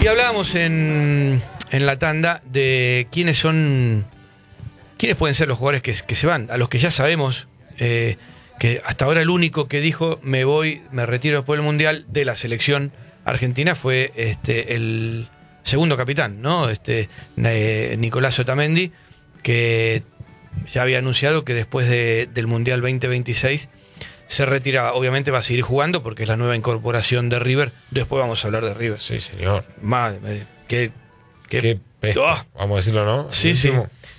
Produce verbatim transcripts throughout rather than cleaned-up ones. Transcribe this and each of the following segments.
Y hablábamos en, en la tanda de quiénes son, quiénes pueden ser los jugadores que, que se van, a los que ya sabemos, eh, que hasta ahora el único que dijo me voy, me retiro después del Mundial de la selección argentina fue este el segundo capitán, ¿no? Este eh, Nicolás Otamendi, que ya había anunciado que después de, del Mundial veinte veintiséis se retiraba. Obviamente va a seguir jugando porque es la nueva incorporación de River. Después vamos a hablar de River. Sí, señor. Madre, qué, qué, Qué peste, oh. vamos a decirlo, ¿no? Sí, sí.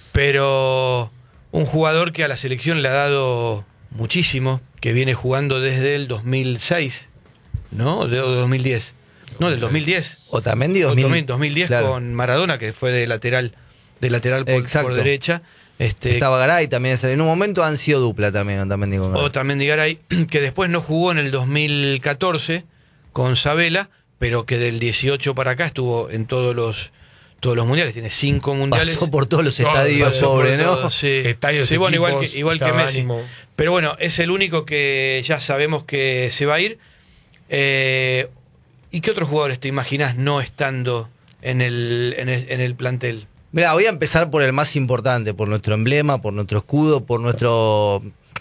Pero un jugador que a la selección le ha dado muchísimo, que viene jugando desde el dos mil seis, ¿no? De dos mil diez. No, del dos mil diez. Otamendi dos mil, dos mil diez, claro. Con Maradona, que fue de lateral, de lateral por, por derecha. Este, Estaba Garay también. En un momento han sido dupla también Otamendi con Garay. Otamendi Garay, que después no jugó en el dos mil catorce con Sabela, pero que del dieciocho para acá estuvo en todos los todos los mundiales. Tiene cinco mundiales. Pasó por todos los estadios, Pasó pobre, por ¿no? todos, sí. Estadios, sí, bueno, igual equipos, que, igual que Messi. ánimo. Pero bueno, es el único que ya sabemos que se va a ir. Eh, ¿Y qué otros jugadores te imaginas no estando en el, en el, en el plantel? Mira, voy a empezar por el más importante, por nuestro emblema, por nuestro escudo, por nuestro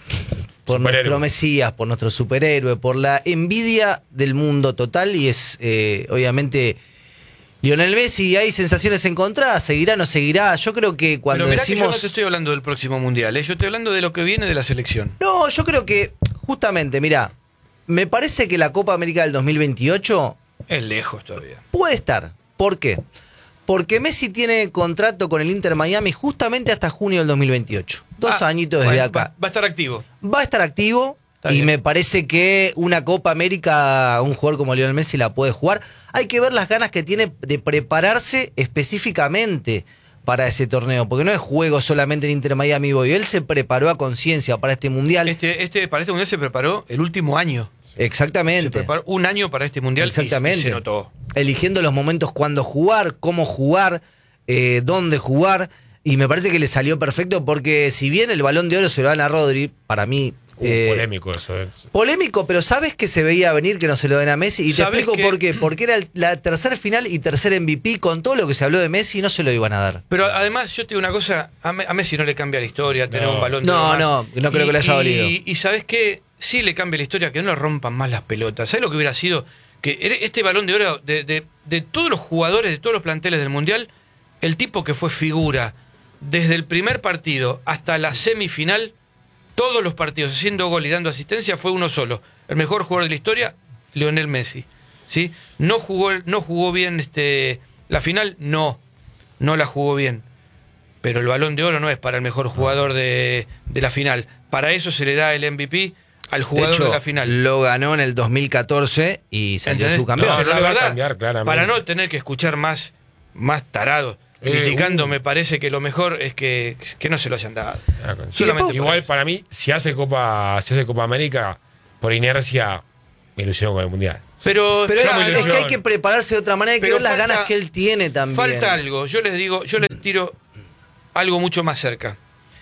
por nuestro Mesías, por nuestro superhéroe, por la envidia del mundo total, y es eh, obviamente Lionel Messi. Hay sensaciones encontradas, seguirá o no seguirá. Yo creo que cuando Pero mirá decimos... que yo no te estoy hablando del próximo mundial, ¿eh? Yo estoy hablando de lo que viene de la selección. No, yo creo que justamente, mira, me parece que la Copa América del dos mil veintiocho es lejos todavía. Puede estar. ¿Por qué? Porque Messi tiene contrato con el Inter Miami justamente hasta junio del dos mil veintiocho. Dos ah, añitos desde va, acá. Va, va a estar activo. Va a estar activo. Está y bien. Me parece que una Copa América, un jugador como Lionel Messi la puede jugar. Hay que ver las ganas que tiene de prepararse específicamente para ese torneo, porque no es juego solamente en Inter Miami Boy. Él se preparó a conciencia para este mundial. Este, este, para este mundial se preparó el último año. Exactamente. Se preparó un año para este mundial. Exactamente. Y se notó. Eligiendo los momentos cuándo jugar, cómo jugar, eh, dónde jugar. Y me parece que le salió perfecto porque si bien el Balón de Oro se lo dan a Rodri, para mí... Uh, eh, polémico eso. Eh. Polémico, pero ¿sabes que se veía venir que no se lo den a Messi? Y te explico que... por qué. Porque era el, la tercer final y tercer M V P. Con todo lo que se habló de Messi, no se lo iban a dar. Pero además, yo te digo una cosa, a, a Messi no le cambia la historia tener no. un Balón de Oro. No, no, no, no creo y, que le haya dolido. Y, y ¿sabes qué? Sí le cambia la historia, que no le rompan más las pelotas. ¿Sabes lo que hubiera sido? Que este Balón de Oro, de, de, de todos los jugadores, de todos los planteles del Mundial, el tipo que fue figura desde el primer partido hasta la semifinal, todos los partidos haciendo gol y dando asistencia, fue uno solo. El mejor jugador de la historia, Lionel Messi. ¿Sí? No jugó, no jugó bien este, la final, no. No la jugó bien. Pero el Balón de Oro no es para el mejor jugador de, de la final. Para eso se le da el M V P al jugador de, hecho, de la final. Lo ganó en el dos mil catorce y salió ¿entendés? su campeón. No, No, no la le va a verdad, cambiar, claramente. para no tener que escuchar más, más tarados Eh, criticando, uh. me parece que lo mejor es que, que no se lo hayan dado. Ah, Solamente igual para mí, si hace Copa, si hace Copa América, por inercia, me ilusionó con el Mundial. Pero, Pero ya, es, es que hay que prepararse de otra manera, hay que Pero ver las falta- ganas que él tiene también. falta algo. Yo les digo, yo les tiro algo mucho más cerca.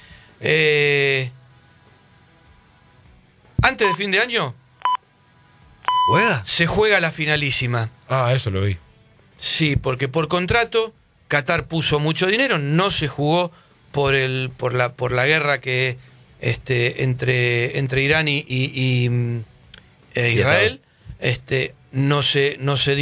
Eh, antes de fin de año ¿Juega? se juega la finalísima. Ah, eso lo vi. Sí, porque por contrato Qatar puso mucho dinero, no se jugó por el por la por la guerra que este entre entre Irán y, y, y, e Israel, este no se no se